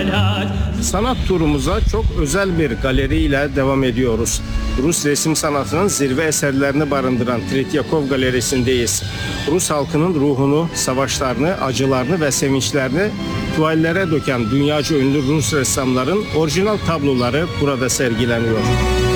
Sanat turumuza çok özel bir galeriyle devam ediyoruz. Rus resim sanatının zirve eserlerini barındıran Tretyakov Galerisi'ndeyiz. Rus halkının ruhunu, savaşlarını, acılarını ve sevinçlerini tuvallere döken dünyaca ünlü Rus ressamların orijinal tabloları burada sergileniyor.